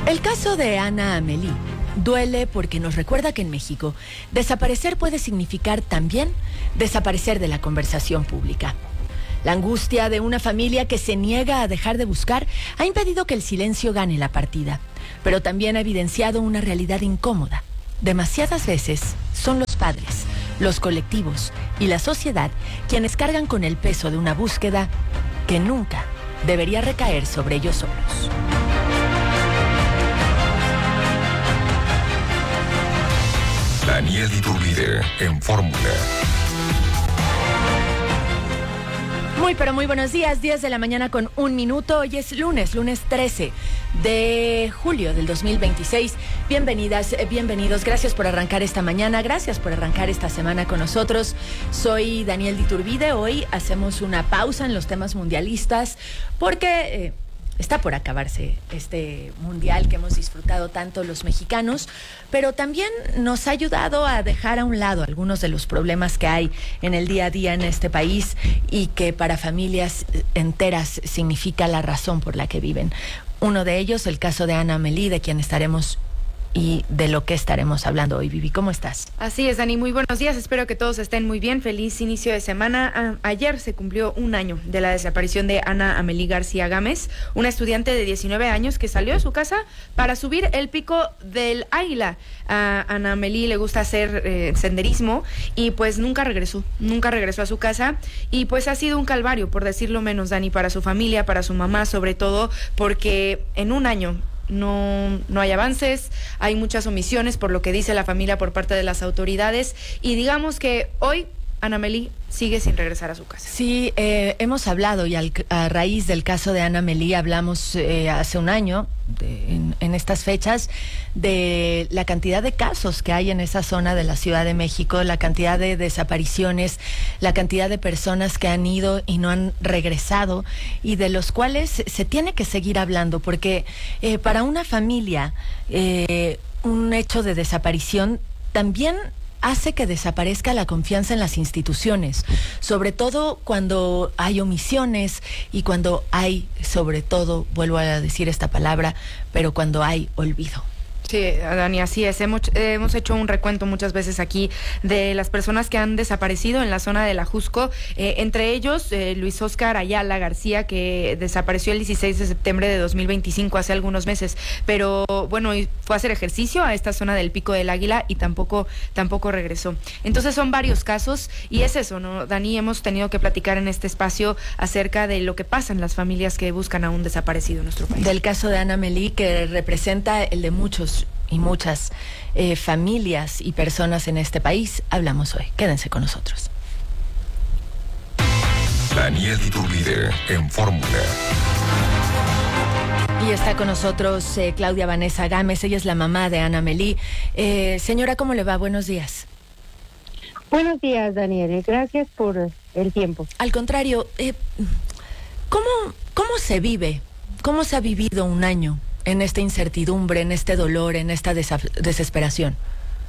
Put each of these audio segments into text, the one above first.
El caso de Ana Amélie duele porque nos recuerda que en México desaparecer puede significar también desaparecer de la conversación pública. La angustia de una familia que se niega a dejar de buscar ha impedido que el silencio gane la partida, pero también ha evidenciado una realidad incómoda. Demasiadas veces son los padres, los colectivos y la sociedad quienes cargan con el peso de una búsqueda que nunca debería recaer sobre ellos solos. Daniel Iturbide en Fórmula. Muy buenos días, 10 de la mañana con 1 minuto. Hoy es lunes 13 de julio del 2026. Bienvenidas, bienvenidos. Gracias por arrancar esta mañana, gracias por arrancar esta semana con nosotros. Soy Daniel Iturbide. Hoy hacemos una pausa en los temas mundialistas porque está por acabarse este mundial que hemos disfrutado tanto los mexicanos, pero también nos ha ayudado a dejar a un lado algunos de los problemas que hay en el día a día en este país y que para familias enteras significa la razón por la que viven. Uno de ellos, el caso de Ana Amélie, de quien estaremos y de lo que estaremos hablando hoy. Vivi, ¿cómo estás? Así es, Dani, muy buenos días, espero que todos estén muy bien, feliz inicio de semana. Ayer se cumplió 1 año de la desaparición de Ana Amélie García Gámez, una estudiante de 19 años que salió de su casa para subir el Pico del Águila. A Ana Amélie le gusta hacer senderismo y pues nunca regresó a su casa y pues ha sido un calvario, por decirlo menos, Dani, para su familia, para su mamá, sobre todo porque en 1 año no hay avances, hay muchas omisiones por lo que dice la familia por parte de las autoridades y digamos que hoy Ana Amélie sigue sin regresar a su casa. Sí, hemos hablado y a raíz del caso de Ana Amélie hablamos hace 1 año, en estas fechas, de la cantidad de casos que hay en esa zona de la Ciudad de México, la cantidad de desapariciones, la cantidad de personas que han ido y no han regresado y de los cuales se tiene que seguir hablando, porque para una familia un hecho de desaparición también hace que desaparezca la confianza en las instituciones, sobre todo cuando hay omisiones y cuando hay, sobre todo, vuelvo a decir esta palabra, pero cuando hay olvido. Sí, Dani, así es. Hemos hecho un recuento muchas veces aquí de las personas que han desaparecido en la zona de la Jusco, entre ellos Luis Óscar Ayala García, que desapareció el 16 de septiembre de 2025, hace algunos meses, pero bueno, fue a hacer ejercicio a esta zona del Pico del Águila y tampoco regresó. Entonces son varios casos y es eso, ¿no, Dani? Hemos tenido que platicar en este espacio acerca de lo que pasa en las familias que buscan a un desaparecido en nuestro país. Del caso de Ana Amélie, que representa el de muchos y muchas familias y personas en este país, hablamos hoy. Quédense con nosotros. Daniel Iturbide en Fórmula. Y está con nosotros Claudia Vanessa Gámez, ella es la mamá de Ana Amélie. Señora, ¿cómo le va? Buenos días. Buenos días, Daniel. Gracias por el tiempo. Al contrario, ¿cómo se vive? ¿Cómo se ha vivido 1 año en esta incertidumbre, en este dolor, en esta desesperación?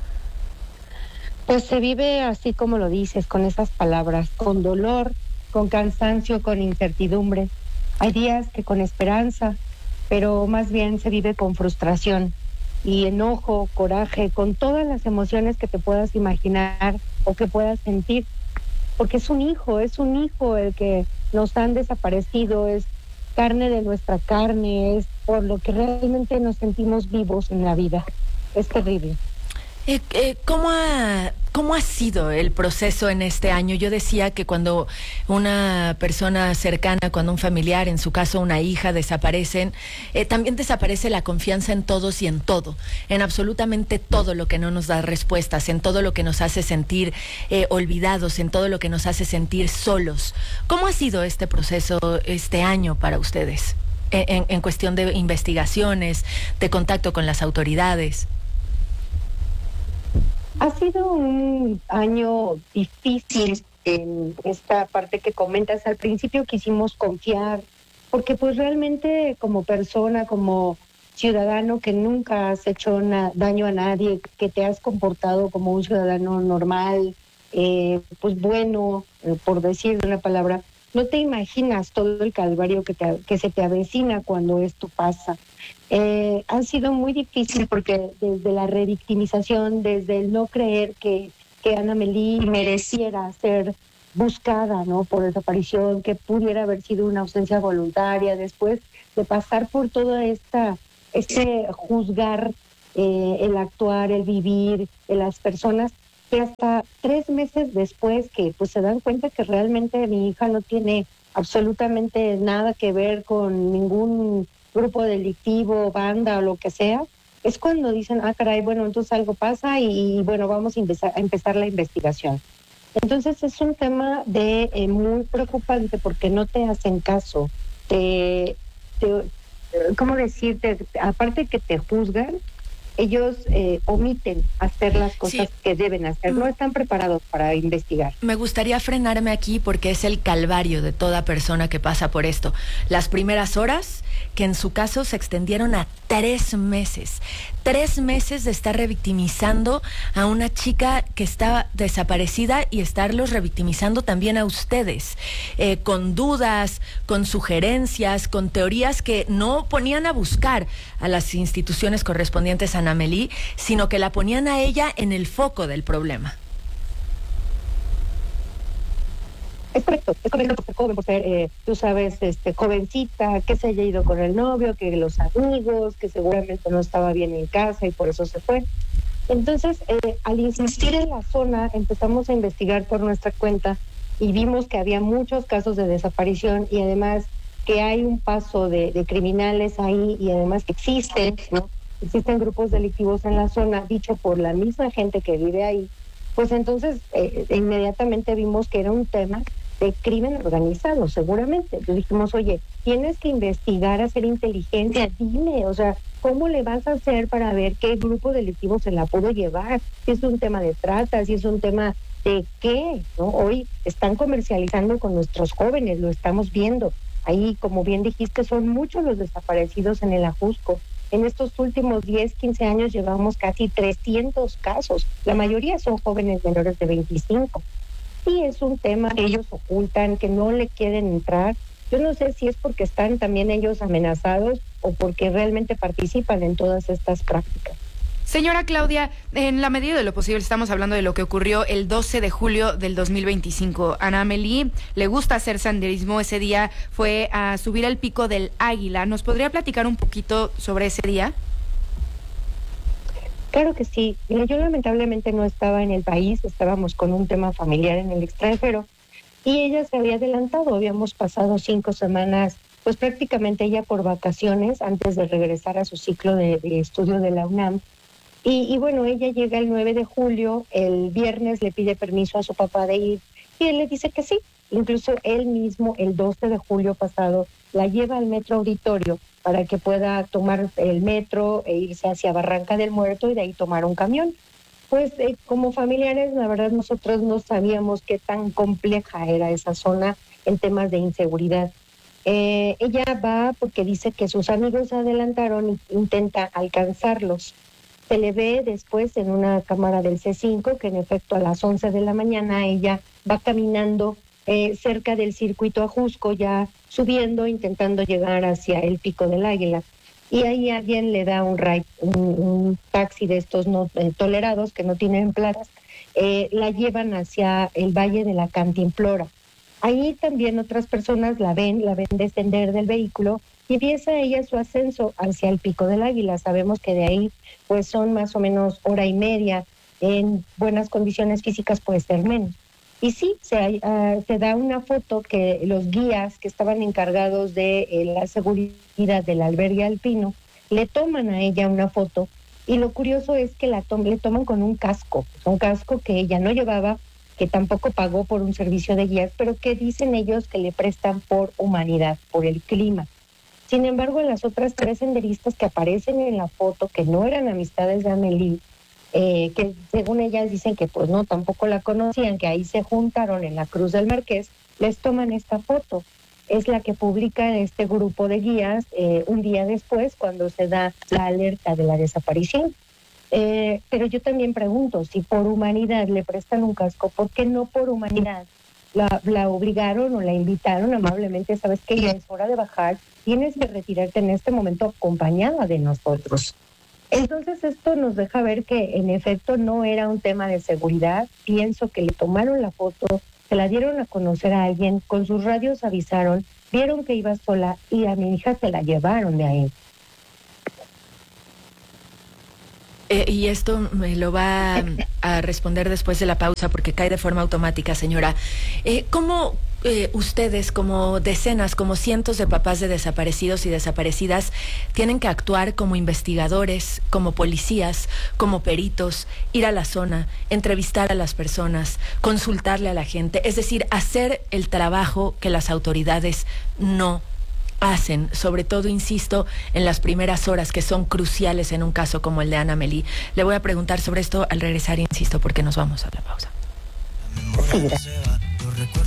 Pues se vive así como lo dices, con esas palabras, con dolor, con cansancio, con incertidumbre. Hay días que con esperanza, pero más bien se vive con frustración y enojo, coraje, con todas las emociones que te puedas imaginar o que puedas sentir. Porque es un hijo el que nos han desaparecido, es carne de nuestra carne, es por lo que realmente nos sentimos vivos en la vida. Es terrible. ¿Cómo ha sido el proceso en este año? Yo decía que cuando una persona cercana, cuando un familiar, en su caso una hija, desaparecen, también desaparece la confianza en todos y en todo, en absolutamente todo lo que no nos da respuestas, en todo lo que nos hace sentir olvidados, en todo lo que nos hace sentir solos. ¿Cómo ha sido este proceso este año para ustedes? En cuestión de investigaciones, de contacto con las autoridades. Ha sido un año difícil en esta parte que comentas. Al principio quisimos confiar, porque pues realmente como persona, como ciudadano que nunca has hecho daño a nadie, que te has comportado como un ciudadano normal, pues bueno, por decir una palabra, no te imaginas todo el calvario que se te avecina cuando esto pasa. Ha sido muy difícil porque desde la revictimización, desde el no creer que Ana Meli mereciera ser buscada, ¿no?, por desaparición, que pudiera haber sido una ausencia voluntaria, después de pasar por toda este juzgar el actuar, el vivir de las personas, que hasta 3 meses después que pues se dan cuenta que realmente mi hija no tiene absolutamente nada que ver con ningún grupo delictivo, banda o lo que sea, es cuando dicen, caray, bueno, entonces algo pasa y bueno, vamos a empezar la investigación. Entonces es un tema muy preocupante porque no te hacen caso, ¿cómo decirte? Aparte que te juzgan, ellos omiten hacer las cosas que deben hacer, no están preparados para investigar. Me gustaría frenarme aquí porque es el calvario de toda persona que pasa por esto. Las primeras horas, que en su caso se extendieron a 3 meses. 3 meses de estar revictimizando a una chica que estaba desaparecida y estarlos revictimizando también a ustedes, con dudas, con sugerencias, con teorías que no ponían a buscar a las instituciones correspondientes a Ana Meli, sino que la ponían a ella en el foco del problema. Es correcto, por ser joven, por ser, tú sabes, jovencita, que se haya ido con el novio, que los amigos, que seguramente no estaba bien en casa y por eso se fue. Entonces, al insistir en la zona, empezamos a investigar por nuestra cuenta y vimos que había muchos casos de desaparición y además que hay un paso de criminales ahí y además que existen, ¿no?, existen grupos delictivos en la zona, dicho por la misma gente que vive ahí. Pues entonces inmediatamente vimos que era un tema de crimen organizado, seguramente. Entonces dijimos, oye, tienes que investigar, hacer inteligencia, dime, o sea, ¿cómo le vas a hacer para ver qué grupo delictivo se la pudo llevar? Si es un tema de trata, si es un tema de qué, ¿no? Hoy están comercializando con nuestros jóvenes, lo estamos viendo. Ahí, como bien dijiste, son muchos los desaparecidos en el Ajusco. En estos últimos 10, 15 años llevamos casi 300 casos. La mayoría son jóvenes menores de 25. Sí, es un tema que ellos ocultan, que no le quieren entrar. Yo no sé si es porque están también ellos amenazados o porque realmente participan en todas estas prácticas. Señora Claudia, en la medida de lo posible estamos hablando de lo que ocurrió el 12 de julio del 2025. Ana Meli le gusta hacer senderismo. Ese día fue a subir al Pico del Águila. ¿Nos podría platicar un poquito sobre ese día? Claro que sí. Mira, yo lamentablemente no estaba en el país, estábamos con un tema familiar en el extranjero y ella se había adelantado. Habíamos pasado 5 semanas, pues prácticamente ella por vacaciones antes de regresar a su ciclo de estudio de la UNAM. Y bueno, ella llega el 9 de julio, el viernes le pide permiso a su papá de ir y él le dice que sí. Incluso él mismo el 12 de julio pasado la lleva al Metro Auditorio para que pueda tomar el metro e irse hacia Barranca del Muerto y de ahí tomar un camión. Pues como familiares, la verdad nosotros no sabíamos qué tan compleja era esa zona en temas de inseguridad. Ella va porque dice que sus amigos se adelantaron e intenta alcanzarlos. Se le ve después en una cámara del C5 que en efecto a las 11 de la mañana ella va caminando cerca del circuito Ajusco, ya subiendo, intentando llegar hacia el Pico del Águila. Y ahí alguien le da un ride, un taxi de estos no tolerados que no tienen placas, la llevan hacia el Valle de la Cantimplora. Ahí también otras personas la ven descender del vehículo y empieza ella su ascenso hacia el Pico del Águila. Sabemos que de ahí pues son más o menos hora y media, en buenas condiciones físicas puede ser menos. Y sí, se da una foto que los guías que estaban encargados de la seguridad del albergue alpino le toman a ella una foto y lo curioso es que le toman con un casco que ella no llevaba, que tampoco pagó por un servicio de guías, pero que dicen ellos que le prestan por humanidad, por el clima. Sin embargo, las otras 3 senderistas que aparecen en la foto, que no eran amistades de Amelie, que según ellas dicen que pues no, tampoco la conocían, que ahí se juntaron en la Cruz del Marqués, les toman esta foto. Es la que publica este grupo de guías un día después, cuando se da la alerta de la desaparición. Pero yo también pregunto, si por humanidad le prestan un casco, ¿por qué no por humanidad la obligaron o la invitaron amablemente, sabes que ya es hora de bajar, tienes que retirarte en este momento acompañada de nosotros. Entonces esto nos deja ver que en efecto no era un tema de seguridad. Pienso que le tomaron la foto, se la dieron a conocer a alguien, con sus radios avisaron, vieron que iba sola y a mi hija se la llevaron de ahí. Y esto me lo va a responder después de la pausa porque cae de forma automática, señora. ¿Cómo ustedes, como decenas, como cientos de papás de desaparecidos y desaparecidas, tienen que actuar como investigadores, como policías, como peritos, ir a la zona, entrevistar a las personas, consultarle a la gente, es decir, hacer el trabajo que las autoridades no hacen, sobre todo, insisto, en las primeras horas que son cruciales en un caso como el de Ana Melí? Le voy a preguntar sobre esto al regresar, insisto, porque nos vamos a la pausa. Sí, gracias.